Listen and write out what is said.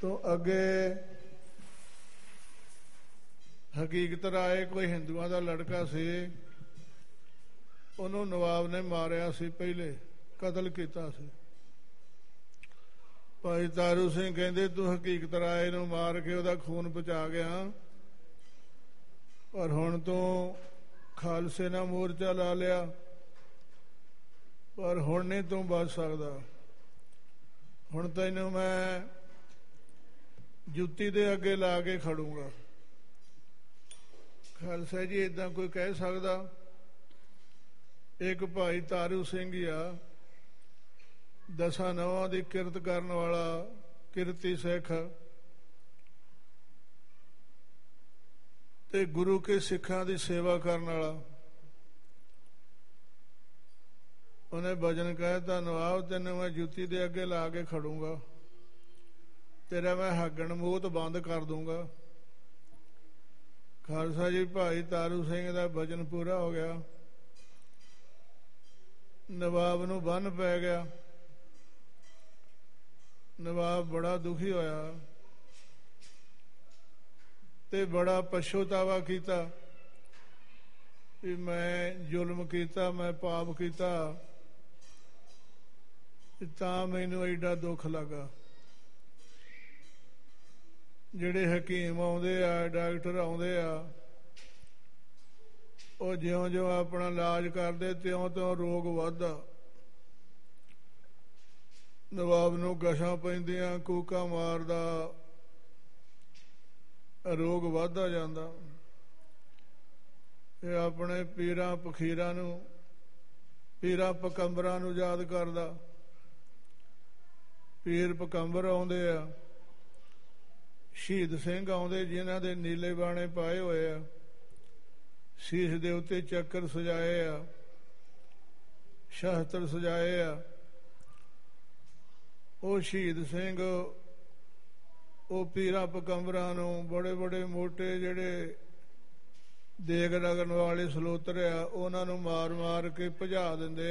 ਤੋਂ ਅੱਗੇ ਹਕੀਕਤ ਰਾਏ ਕੋਈ ਹਿੰਦੂਆਂ ਦਾ ਲੜਕਾ ਸੀ, ਉਹਨੂੰ ਨਵਾਬ ਨੇ ਮਾਰਿਆ ਸੀ, ਪਹਿਲੇ ਕਤਲ ਕੀਤਾ ਸੀ। ਭਾਈ ਤਾਰੂ ਸਿੰਘ ਕਹਿੰਦੇ ਤੂੰ ਹਕੀਕਤ ਰਾਏ ਨੂੰ ਮਾਰ ਕੇ ਉਹਦਾ ਖੂਨ ਬਚਾ ਗਿਆ, ਪਰ ਹੁਣ ਤੂੰ ਖਾਲਸੇ ਨਾਲ ਮੋਰਚਾ ਲਾ ਲਿਆ, ਪਰ ਹੁਣ ਨਹੀਂ ਤੂੰ ਬਚ ਸਕਦਾ। ਹੁਣ ਤੈਨੂੰ ਮੈਂ ਜੁੱਤੀ ਦੇ ਅੱਗੇ ਲਾ ਕੇ ਖੜੂੰਗਾ। ਖਾਲਸਾ ਜੀ ਏਦਾਂ ਕੋਈ ਕਹਿ ਸਕਦਾ? ਇੱਕ ਭਾਈ ਤਾਰੂ ਸਿੰਘ ਹੀ ਆ, 10 ਨੌਆਂ ਦੀ ਕਿਰਤ ਕਰਨ ਵਾਲਾ, ਕਿਰਤੀ ਸਿੱਖ, ਤੇ ਗੁਰੂ ਕੇ ਸਿੱਖਾਂ ਦੀ ਸੇਵਾ ਕਰਨ ਵਾਲਾ। ਉਹਨੇ ਭਜਨ ਕਹਿਤਾ, ਨਵਾਬ ਤੈਨੂੰ ਮੈਂ ਜੁੱਤੀ ਦੇ ਅੱਗੇ ਲਾ ਕੇ ਖੜੂੰਗਾ, ਤੇਰਾ ਮੈਂ ਹਾਗਣ ਮੂੰਹ ਬੰਦ ਕਰ ਦੂੰਗਾ। ਖਾਲਸਾ ਜੀ ਭਾਈ ਤਾਰੂ ਸਿੰਘ ਦਾ ਭਜਨ ਪੂਰਾ ਹੋ ਗਿਆ, ਨਵਾਬ ਨੂੰ ਬੰਨ ਪੈ ਗਿਆ। ਨਵਾਬ ਬੜਾ ਦੁਖੀ ਹੋਇਆ ਤੇ ਬੜਾ ਪਛਤਾਵਾ ਕੀਤਾ ਵੀ ਮੈਂ ਜ਼ੁਲਮ ਕੀਤਾ, ਮੈਂ ਪਾਪ ਕੀਤਾ, ਤਾਂ ਮੈਨੂੰ ਐਡਾ ਦੁੱਖ ਲੱਗਾ। ਜਿਹੜੇ ਹਕੀਮ ਆਉਂਦੇ ਆ, ਡਾਕਟਰ ਆਉਂਦੇ ਆ, ਉਹ ਜਿਉਂ-ਜਿਉਂ ਆਪਣਾ ਇਲਾਜ ਕਰਦੇ ਤਿਉਂ-ਤਿਉਂ ਰੋਗ ਵੱਧਦਾ। ਨਵਾਬ ਨੂੰ ਗਸ਼ਾਂ ਪੈਂਦੀਆਂ, ਕੂਕਾਂ ਮਾਰਦਾ, ਰੋਗ ਵੱਧਦਾ ਜਾਂਦਾ। ਇਹ ਆਪਣੇ ਪੀਰਾਂ ਫਕੀਰਾਂ ਨੂੰ, ਪੀਰਾਂ ਪਕੰਬਰਾਂ ਨੂੰ ਯਾਦ ਕਰਦਾ। ਪੀਰ ਪਕੰਬਰ ਆਉਂਦੇ ਆ, ਸ਼ਹੀਦ ਸਿੰਘ ਆਉਂਦੇ ਜਿਨ੍ਹਾਂ ਦੇ ਨੀਲੇ ਬਾਣੇ ਪਾਏ ਹੋਏ ਆ, ਸੀਸ ਦੇ ਉੱਤੇ ਚੱਕਰ ਸਜਾਏ ਆ, ਸ਼ਸਤਰ ਸਜਾਏ ਆ। ਉਹ ਸ਼ਹੀਦ ਸਿੰਘ ਉਹ ਪੀਰਾਂ ਪਕੰਬਰਾਂ ਨੂੰ, ਬੜੇ ਬੜੇ ਮੋਟੇ ਜਿਹੜੇ ਦੇਗ ਰਗਣ ਵਾਲੇ ਸਲੋਤਰ ਆ, ਉਹਨਾਂ ਨੂੰ ਮਾਰ ਮਾਰ ਕੇ ਭਜਾ ਦਿੰਦੇ